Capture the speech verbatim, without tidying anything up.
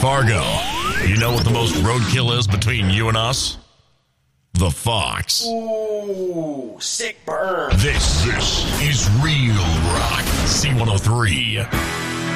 Fargo, you know what the most roadkill is between you and us? The Fox. Ooh, sick burn. This, this is Real Rock C one oh three.